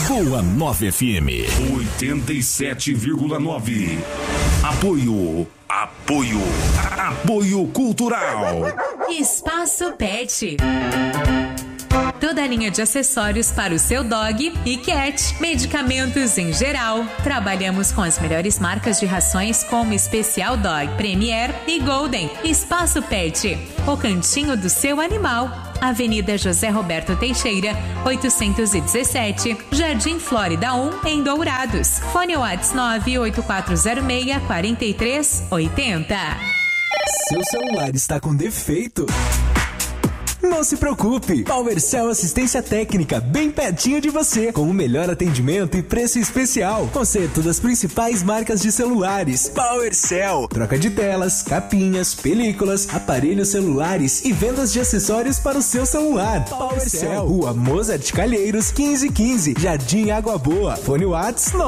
Boa 9 FM 87,9. Apoio cultural. Espaço Pet. Toda a linha de acessórios para o seu dog e cat, medicamentos em geral. Trabalhamos com as melhores marcas de rações como Especial Dog, Premier e Golden. Espaço Pet, o cantinho do seu animal. Avenida José Roberto Teixeira, 817, Jardim Flórida 1, em Dourados. Fone WhatsApp 98406-4380. Seu celular está com defeito? Não se preocupe, PowerCell Assistência Técnica, bem pertinho de você, com o melhor atendimento e preço especial. Conserto das principais marcas de celulares. PowerCell, troca de telas, capinhas, películas, aparelhos celulares e vendas de acessórios para o seu celular. PowerCell, Rua Mozart Calheiros, 1515, Jardim Água Boa. Fone WhatsApp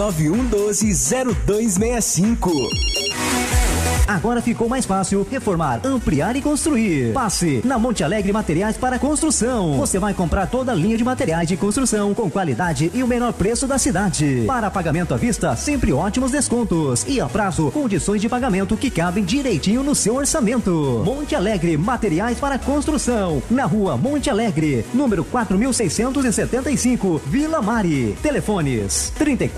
991120265. Agora ficou mais fácil reformar, ampliar e construir. Passe na Monte Alegre Materiais para Construção. Você vai comprar toda a linha de materiais de construção com qualidade e o menor preço da cidade. Para pagamento à vista, sempre ótimos descontos. E a prazo, condições de pagamento que cabem direitinho no seu orçamento. Monte Alegre Materiais para Construção. Na rua Monte Alegre, número 4675, Vila Mari. Telefones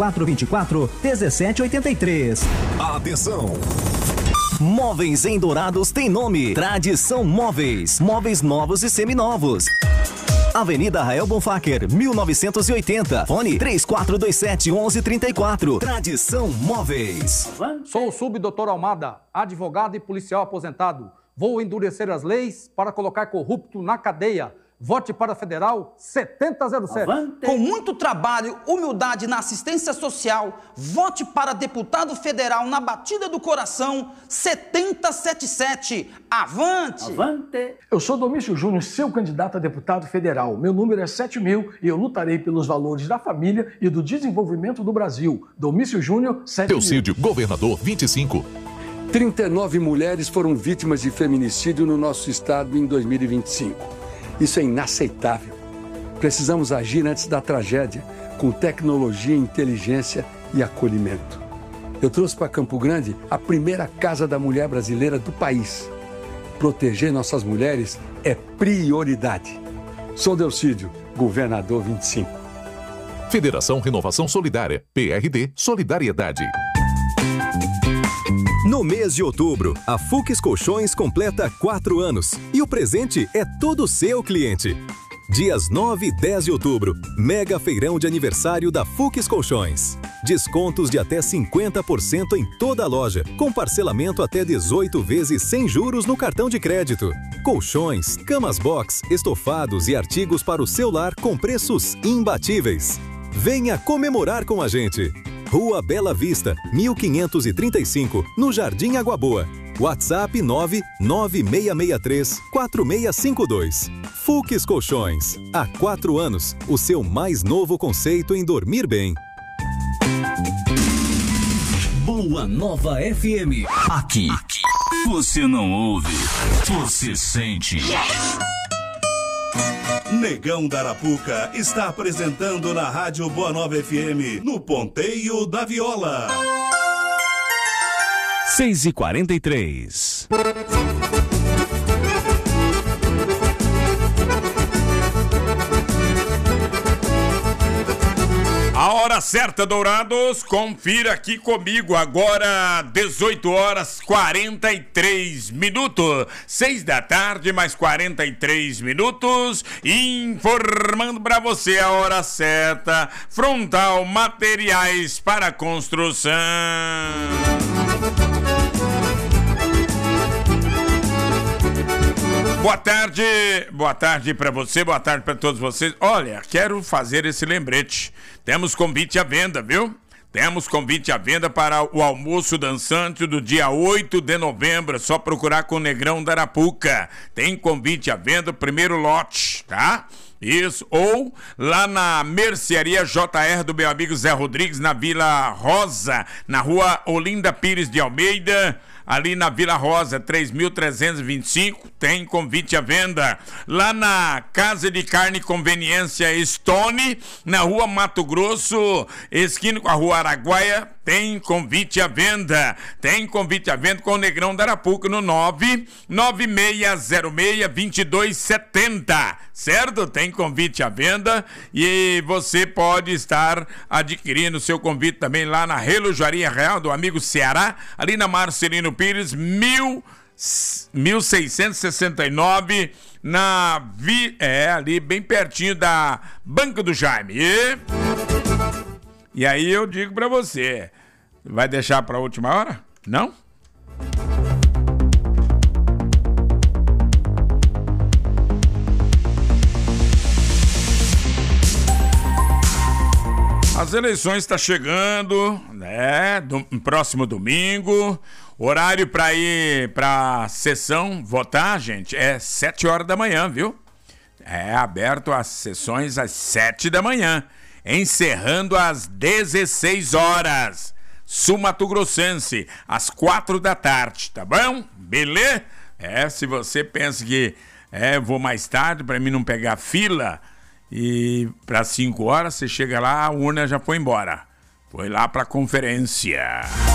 3424-1783. Atenção! Móveis em Dourados tem nome. Tradição Móveis. Móveis novos e seminovos. Avenida Rael Bonfacker, 1980. Fone 3427-1134. Tradição Móveis. Sou o subdoutor Almada, advogado e policial aposentado. Vou endurecer as leis para colocar corrupto na cadeia. Vote para Federal 7007. Avante. Com muito trabalho, humildade na assistência social, vote para deputado federal na batida do coração 7077. Avante! Avante! Eu sou Domício Júnior, seu candidato a deputado federal. Meu número é 7.000 e eu lutarei pelos valores da família e do desenvolvimento do Brasil. Domício Júnior, 7.000. Teocídio, governador 25. 39 mulheres foram vítimas de feminicídio no nosso estado em 2025. Isso é inaceitável. Precisamos agir antes da tragédia, com tecnologia, inteligência e acolhimento. Eu trouxe para Campo Grande a primeira Casa da Mulher brasileira do país. Proteger nossas mulheres é prioridade. Sou Delcídio, governador 25. Federação Renovação Solidária, PRD Solidariedade. No mês de outubro, a Fux Colchões completa 4 anos e o presente é todo seu, cliente. Dias 9 e 10 de outubro, mega feirão de aniversário da Fux Colchões. Descontos de até 50% em toda a loja, com parcelamento até 18 vezes sem juros no cartão de crédito. Colchões, camas box, estofados e artigos para o seu lar com preços imbatíveis. Venha comemorar com a gente. Rua Bela Vista, 1535, no Jardim Água Boa. WhatsApp 99663-4652. Fux Colchões. Há 4 anos, o seu mais novo conceito em dormir bem. Boa Nova FM. Aqui você não ouve, você sente. Negão da Arapuca está apresentando na Rádio Boa Nova FM, no Ponteio da Viola. 6h43. A hora certa, Dourados, confira aqui comigo agora, 18h43, 6 da tarde, mais 43 minutos, informando para você a hora certa, Frontal Materiais para Construção. Boa tarde para você, boa tarde para todos vocês. Olha, quero fazer esse lembrete. Temos convite à venda, viu? Temos convite à venda para o almoço dançante do dia 8 de novembro. É só procurar com o Negrão da Arapuca. Tem convite à venda, primeiro lote, tá? Isso, ou lá na mercearia JR do meu amigo Zé Rodrigues, na Vila Rosa, na rua Olinda Pires de Almeida. ali na Vila Rosa, 3.325, tem convite à venda. Lá na Casa de Carne e Conveniência Stone, na Rua Mato Grosso, esquina com a Rua Araguaia, tem convite à venda. Tem convite à venda com o Negrão da Arapuca no 99606-2270, certo? Tem convite à venda e você pode estar adquirindo seu convite também lá na Relojaria Real do amigo Ceará, ali na Marcelino Pires, 1669, ali bem pertinho da Banca do Jaime. E aí eu digo pra você, vai deixar pra última hora? Não? As eleições estão chegando, né? Próximo domingo. Horário para ir para a sessão votar, gente, é 7 horas da manhã, viu? É aberto as sessões às 7 da manhã, encerrando às 16 horas. Sul Mato Grossense, às 4 da tarde, tá bom? Beleza? Se você pensa que vou mais tarde para mim não pegar fila, e para 5 horas você chega lá, a urna já foi embora. Foi lá para a conferência.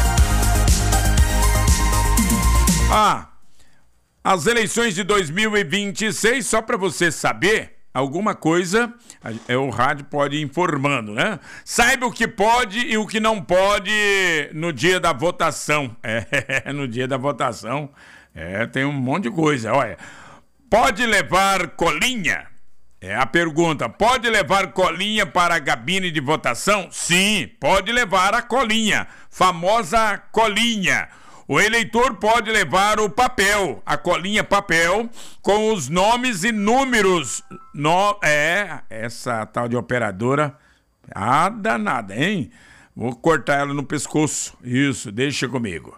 As eleições de 2026, só para você saber alguma coisa, o rádio pode ir informando, né? Saiba o que pode e o que não pode no dia da votação. No dia da votação, tem um monte de coisa. Olha, pode levar colinha? A pergunta, pode levar colinha para a cabine de votação? Sim, pode levar a colinha, famosa colinha. O eleitor pode levar o papel, a colinha papel, com os nomes e números. Essa tal de operadora, danada, hein? Vou cortar ela no pescoço. Isso, deixa comigo.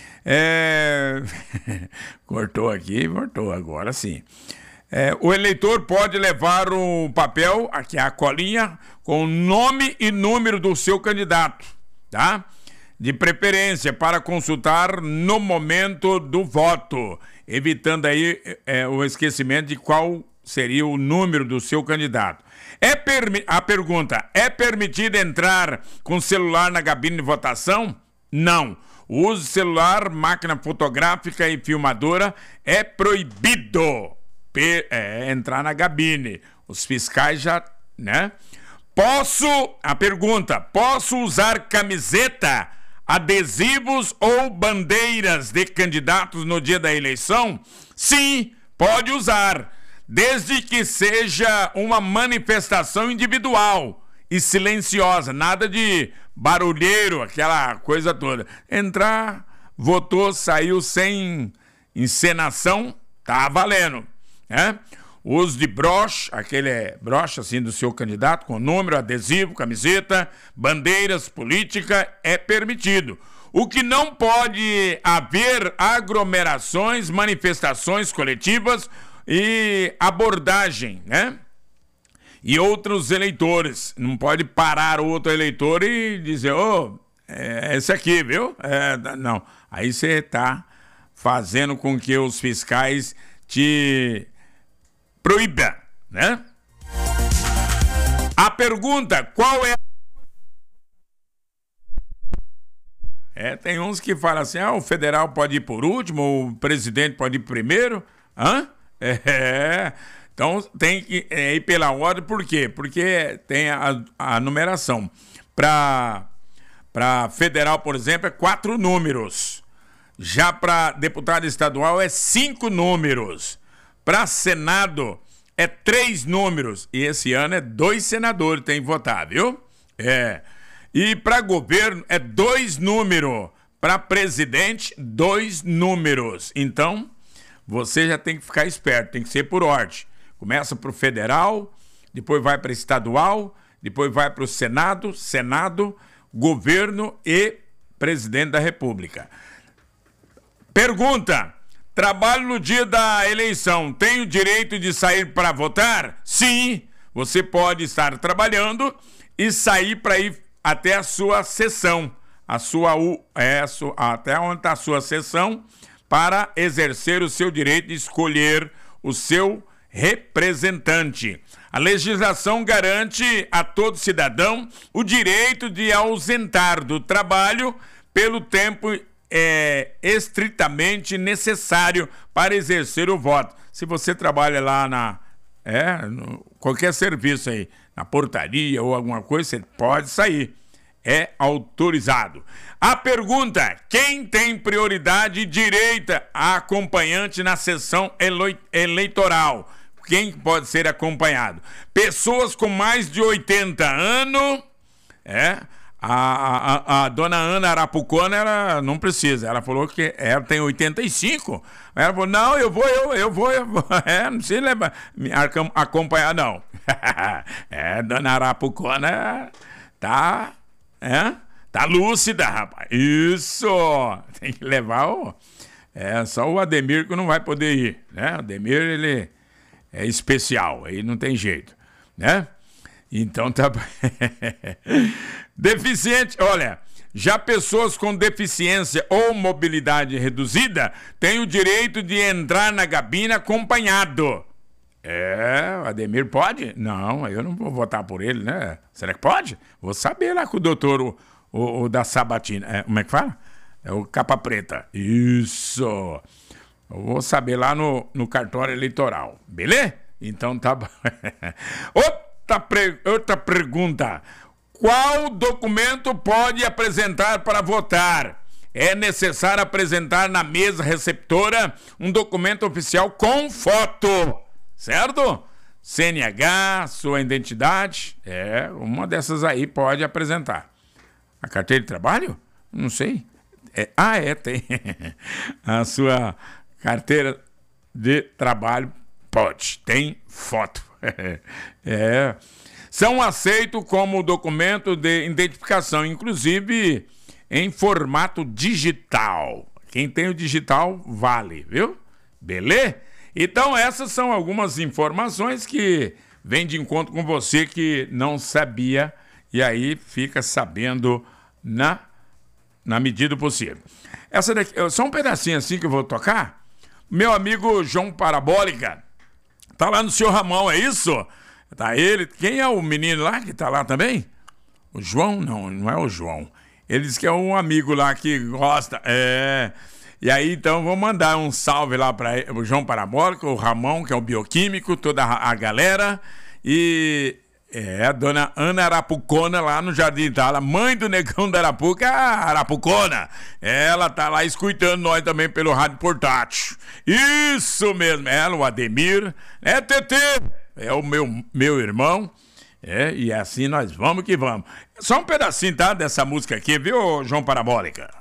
Cortou aqui, cortou, agora sim. O eleitor pode levar o papel, aqui a colinha, com o nome e número do seu candidato, tá? De preferência para consultar no momento do voto, evitando aí o esquecimento de qual seria o número do seu candidato. A pergunta, é permitido entrar com celular na cabine de votação? Não. O uso de celular, máquina fotográfica e filmadora é proibido. Entrar na cabine. Os fiscais já, né? A pergunta, posso usar camiseta, adesivos ou bandeiras de candidatos no dia da eleição? Sim, pode usar, desde que seja uma manifestação individual e silenciosa, nada de barulheiro, aquela coisa toda. Entrar, votou, saiu sem encenação, tá valendo. O uso de broche, aquele broche assim do seu candidato, com número, adesivo, camiseta, bandeiras, política, é permitido. O que não pode haver aglomerações, manifestações coletivas e abordagem, né? E outros eleitores. Não pode parar o outro eleitor e dizer, esse aqui, viu? Não. Aí você está fazendo com que os fiscais te proíba, né? A pergunta, qual é... tem uns que falam assim, o federal pode ir por último, o presidente pode ir primeiro. Então tem que ir pela ordem, por quê? Porque tem a numeração. Para federal, por exemplo, é 4 números. Já para deputado estadual é 5 números. Para Senado é 3 números. E esse ano é 2 senadores tem que votar, viu? E para governo é 2 números. Para presidente, 2 números. Então, você já tem que ficar esperto, tem que ser por ordem. Começa para o federal, depois vai para estadual, depois vai para o Senado, governo e presidente da República. Pergunta: trabalho no dia da eleição, tem o direito de sair para votar? Sim, você pode estar trabalhando e sair para ir até a sua sessão. até onde está a sua sessão, para exercer o seu direito de escolher o seu representante. A legislação garante a todo cidadão o direito de ausentar do trabalho pelo tempo estritamente necessário para exercer o voto. Se você trabalha lá qualquer serviço aí, na portaria ou alguma coisa, você pode sair. É autorizado. A pergunta: quem tem prioridade e direito a acompanhante na sessão eleitoral? Quem pode ser acompanhado? Pessoas com mais de 80 anos. A dona Ana Arapucona, ela não precisa. Ela falou que ela tem 85. Ela falou: não, eu vou. Não precisa me acompanhar, não. Dona Arapucona tá lúcida, rapaz. Isso! Tem que levar só o Ademir que não vai poder ir, né? O Ademir, ele é especial, aí não tem jeito, né? Então tá... Deficiente, olha, já pessoas com deficiência ou mobilidade reduzida têm o direito de entrar na cabine acompanhado. O Ademir pode? Não, eu não vou votar por ele, né? Será que pode? Vou saber lá com o doutor, o da Sabatina. Como é que fala? É o Capa Preta. Isso! Eu vou saber lá no cartório eleitoral. Beleza? Então tá bom. Outra pergunta. Qual documento pode apresentar para votar? É necessário apresentar na mesa receptora um documento oficial com foto. Certo? CNH, sua identidade. Uma dessas aí pode apresentar. A carteira de trabalho? Não sei. Tem. A sua carteira de trabalho pode. Tem foto. São aceitos como documento de identificação, inclusive em formato digital. Quem tem o digital vale, viu? Beleza? Então essas são algumas informações que vêm de encontro com você que não sabia e aí fica sabendo na medida possível. Essa daqui, só um pedacinho assim que eu vou tocar. Meu amigo João Parabólica tá lá no Seu Ramão, é isso? Tá ele. Quem é o menino lá que tá lá também? O João? Não é o João. Ele disse que é um amigo lá que gosta. E aí, então, vou mandar um salve lá para o João Parabólica, o Ramon, que é o bioquímico, toda a galera. E a dona Ana Arapucona lá no Jardim Itália, mãe do Negão da Arapuca, a Arapucona. Ela tá lá escutando nós também pelo rádio portátil. Isso mesmo, ela, o Ademir, TT, é o meu irmão. E assim nós vamos que vamos. Só um pedacinho, tá, dessa música aqui, viu, João Parabólica?